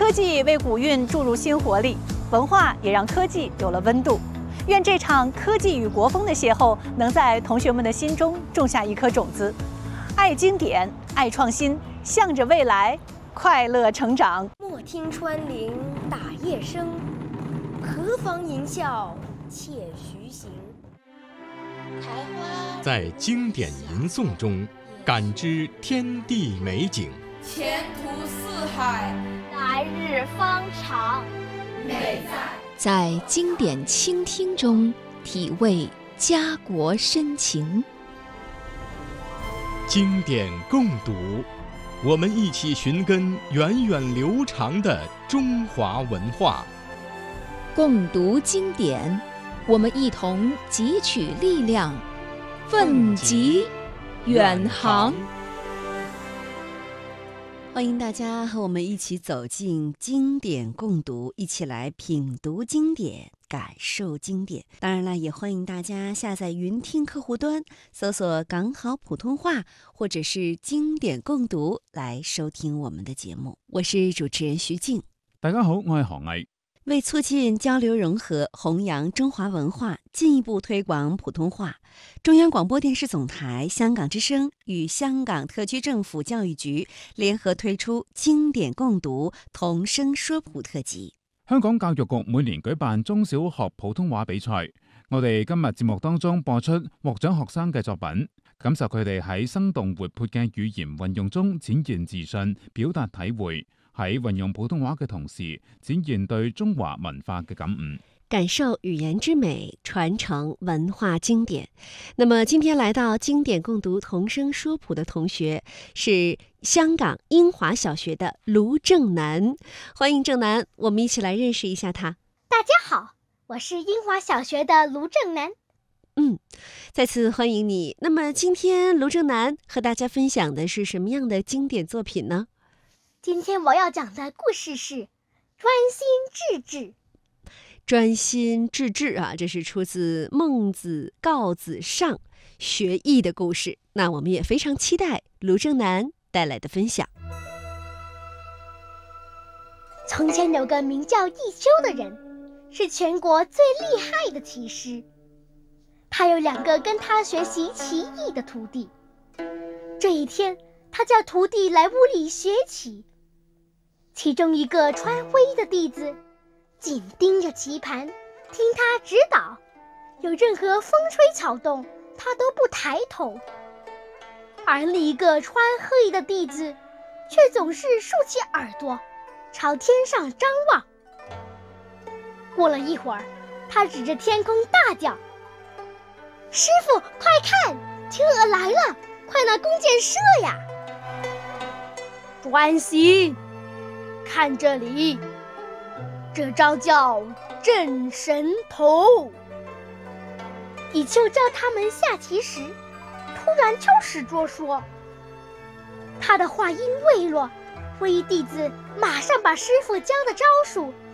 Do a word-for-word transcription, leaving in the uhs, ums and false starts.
科技为古韵注入新活力，文化也让科技有了温度。愿这场科技与国风的邂逅，能在同学们的心中种下一颗种子，爱经典，爱创新，向着未来，快乐成长。 莫听穿林打叶声，何妨吟啸且徐行。 台花在经典吟诵中感知天地美景， 前途似海， 来日方长。 美在在经典倾听中体味家国深情。 经典共读，我们一起寻根源远流长的中华文化。 共读经典，我们一同汲取力量，奋楫远航。 欢迎大家和我们一起走进经典共读，一起来品读经典，感受经典。当然了，也欢迎大家下载云听客户端，搜索港好普通话或者是经典共读来收听我们的节目。我是主持人徐静。 大家好，我係何毅。 为促进交流融合，弘扬中华文化，进一步推广普通话，中央广播电视总台香港之声与香港特区政府教育局联合推出經典共讀同聲說普特輯。 香港教育局每年舉辦中小學普通話比賽，我哋今日節目當中播出獲獎學生嘅作品，感受佢哋喺生動活潑嘅語言運用中展現自信，表達體會。喺運用普通話嘅同時，展現對中華文化嘅感悟， 感受語言之美，傳承文化經典。那麼今天來到經典共讀同聲說普的同學是香港英華小學的盧正南，歡迎正南，我們一起來認識一下他。 大家好，我是英華小學的盧正南。 嗯，再次歡迎你。那麼今天盧正南和大家分享的是什麼樣的經典作品呢？ 今天我要講的故事是專心致志。 專心致志啊，這是出自孟子告子上學藝的故事。那我們也非常期待盧正南帶來的分享。 從前有個名叫弈秋的人，是全國最厲害的棋師。他有兩個跟他學習棋藝的徒弟。這一天，他叫徒弟來屋裡學棋。其中一個穿灰衣的弟子緊盯着棋盤，聽他指導，有任何風吹草動，他都不抬頭。而另一個穿黑衣的弟子卻總是豎起耳朵，朝天上張望。過了一會兒，他指着天空大叫：“師傅，快看，天鵝來了，快拿弓箭射呀！”專心，看這裡，這招叫震神頭。弈秋教他們下棋時，突然敲石桌說，他的話音未落，灰衣弟子馬上把師傅教的招數